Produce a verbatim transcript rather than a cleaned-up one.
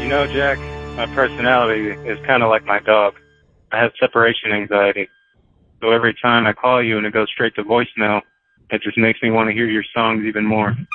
You know, Jack, my personality is kind of like my dog. I have separation anxiety. So every time I call you and it goes straight to voicemail, it just makes me want to hear your songs even more.